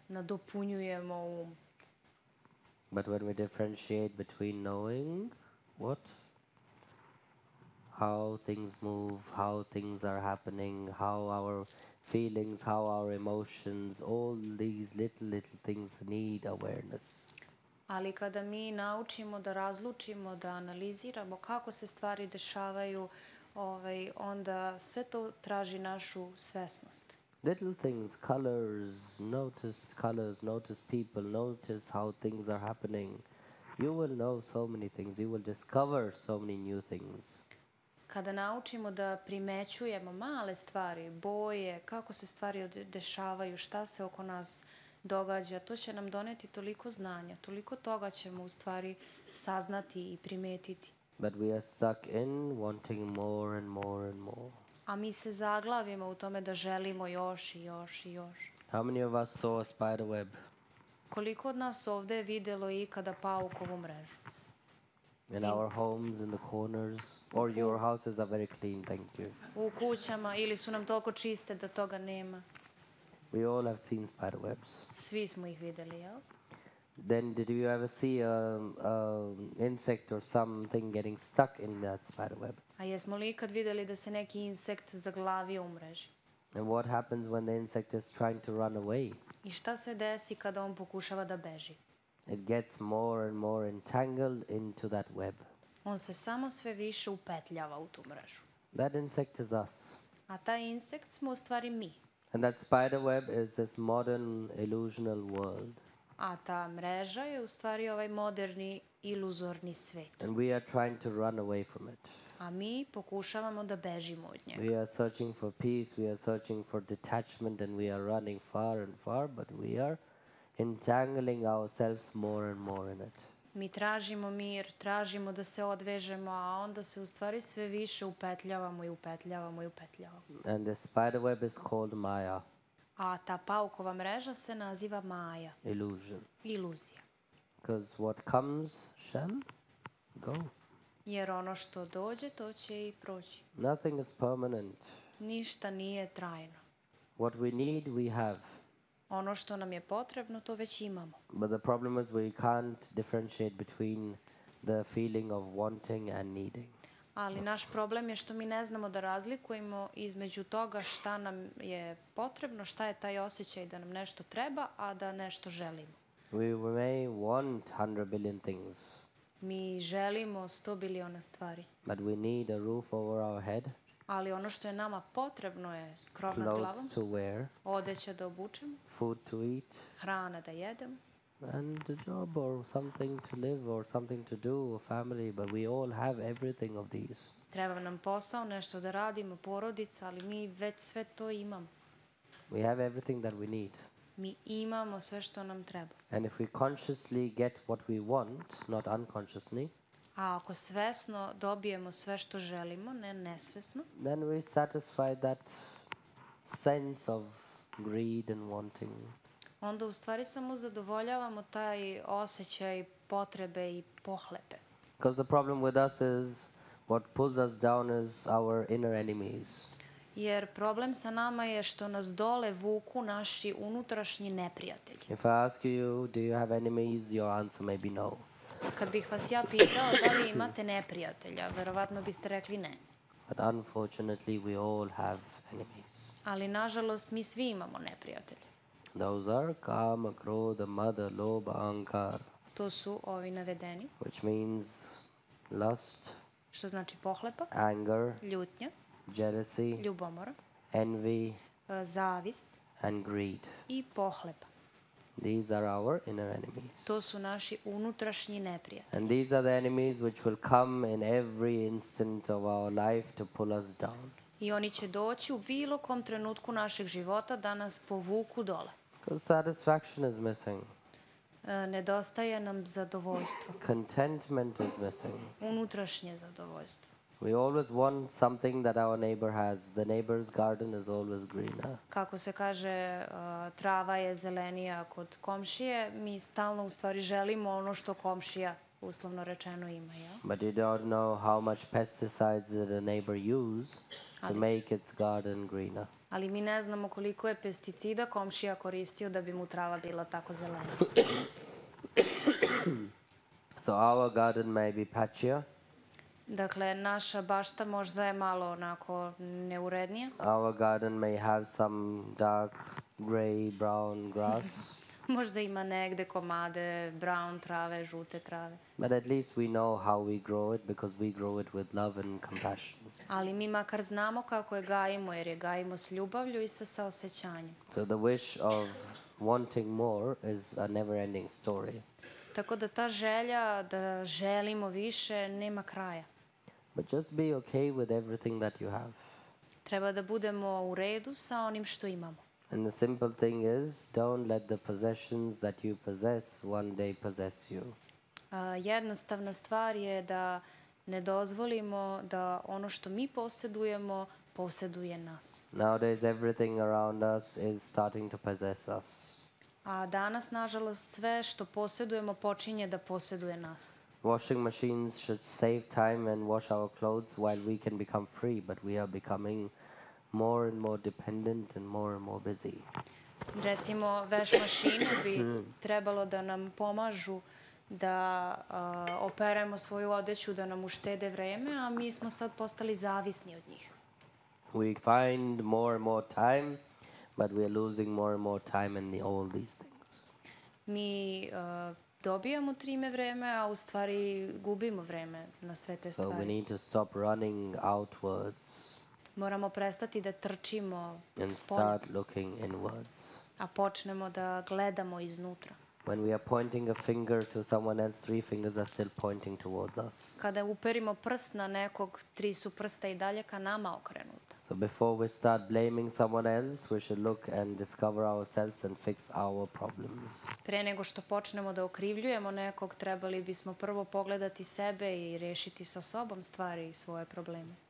nadopunjujemo um. But when we differentiate between knowing how things move, how things are happening, how our feelings, how our emotions, all these little things need awareness. Ali kada mi naučimo da razlučimo, da analiziramo kako se stvari dešavaju, onda sve to traži našu svesnost. Little things, colors, notice people, notice how things are happening. You will know so many things. You will discover so many new things. Kada naučimo da primećujemo male stvari, boje, kako se stvari dešavaju, šta se oko nas događa, to će nam doneti toliko znanja, toliko toga ćemo u stvari saznati i primetiti. But we are stuck in wanting more and more and more. A mi se zaglavimo u tome da želimo još i još i još. How many of us saw a spider web? Koliko od nas ovdje je vidjelo ikada paukovu mrežu? In our homes, in the corners, or your houses are very clean, thank you. U kućama ili su nam toliko čiste da toga nema. We all have seen spider webs. Svi smo ih vidjeli, jel? Then did you ever see an insect or something getting stuck in that spider web? A jesmo li ikad vidjeli da se neki insekt zaglavio u mreži? And what happens when the insect is trying to run away? I šta se desi kada on pokušava da beži? It gets more and more entangled into that web. On se samo sve više upetljava u tu mrežu. That insect is us. A taj insekt smo u stvari mi. And that spider web is this modern illusional world. A ta mreža je u stvari ovaj moderni iluzorni svet. And we are trying to run away from it. A mi pokušavamo da bežimo od njega. We are searching for peace, we are searching for detachment, and we are running far and far, but we are entangling ourselves more and more in it. Mi tražimo mir, tražimo da se odvežemo, a onda se u stvari sve više upetljavamo i upetljavamo i upetljavamo. And the spider web is called Maya, A ta paukova mreža se naziva Maja, illusion. iluzija. Because what comes shall go. Jer ono što dođe, to će i proći. Nothing is permanent. Ništa nije trajno. What we need, we have. Ono što nam je potrebno, to već imamo. But the problem is we can't differentiate between the feeling of wanting and needing. Ali naš problem je što mi ne znamo da razlikujemo između toga šta nam je potrebno, šta je taj osjećaj da nam nešto treba, a da nešto želimo. We may want 100 billion things, Mi želimo 100 biliona stvari, but we need a roof over our head, ali ono što je nama potrebno je krov nad glavom, clothes to wear, odeća da obučemo, food to eat, hrana da jedemo and a job or something to live or something to do, a family, but we all have everything of these. Treba nam posao, nešto da radimo, porodica, ali mi već sve to imamo. We have everything that we need. Mi imamo sve što nam treba. And if we consciously get what we want, not unconsciously, A ako svesno dobijemo sve što želimo, ne nesvesno, then we satisfy that sense of greed and wanting. onda u stvari samo zadovoljavamo taj osjećaj potrebe i pohlepe. Because the problem with us is what pulls us down is our inner enemies. Jer problem sa nama je što nas dole vuku naši unutrašnji neprijatelji. If I ask you, do you have enemies, your answer may be no. Kad bih vas ja pitao da li imate neprijatelja, verovatno biste rekli ne. But unfortunately, we all have enemies. Ali nažalost mi svi imamo neprijatelje. Those are kama, krodha, mada, lobha, ahankar, To su ovi navedeni, which means lust, što znači pohlepa, anger, ljutnja, jealousy, ljubomora, envy, zavist and greed. i pohlepa. These are our inner enemies. To su naši unutrašnji neprijatelji. And these are the enemies which will come in every instant of our life to pull us down. I oni će doći u bilo kom trenutku našeg života da nas povuku dole. Because satisfaction is missing. Nedostaje nam zadovoljstvo, Contentment is missing. unutrašnje zadovoljstvo. We always want something that our neighbor has. The neighbor's garden is always greener. Kako se kaže, trava je zelenija kod komšije, mi stalno u stvari želimo ono što komšija, uslovno rečeno, ima. Jel? But you don't know how much pesticides that a neighbor use to make its garden greener. Ali mi ne znamo koliko je pesticida komšija koristio da bi mu trava bila tako zelena. So our garden may be patchier, Dakle, naša bašta možda je malo onako neurednija. our garden may have some dark gray, brown grass, Možda ima negde komade brown trave, žute trave. but at least we know how we grow it because we grow it with love and compassion. Ali mi makar znamo kako je gajimo, jer je gajimo s ljubavlju i sa saosećanjem. So the wish of wanting more is a never-ending story. Tako da ta želja da želimo više nema kraja. But just be okay with everything that you have. Treba da budemo u redu sa onim što imamo. And the simple thing is, don't let the possessions that you possess one day possess you. Jednostavna stvar je da ne dozvolimo da ono što mi posjedujemo posjeduje nas. Nowadays, everything around us is starting to possess us. A danas, nažalost, sve što posjedujemo počinje da posjeduje nas. Washing machines should save time and wash our clothes while we can become free, but we are becoming more and more dependent and more busy. Recimo, veš mašine bi trebalo da nam pomažu da operemo svoju odeću, da nam uštede vreme, a mi smo sad postali zavisni od njih. We find more and more time, but we are losing more and more time in all these things. Mi dobijamo time vreme, a u stvari gubimo vreme na sve te So we stvari. need to stop running outwards Moramo prestati da trčimo and spolja, start looking inwards. a počnemo da gledamo iznutra. When we are pointing a finger to someone else, three fingers are still pointing towards us. Kada uperimo prst na nekog, 3 su prsta i dalje ka nama okrenuta. So before we start blaming someone else, we should look and discover ourselves and fix our problems. Pre nego što počnemo da okrivljujemo nekog, trebali bismo prvo pogledati sebe i rešiti sa sobom stvari i svoje probleme.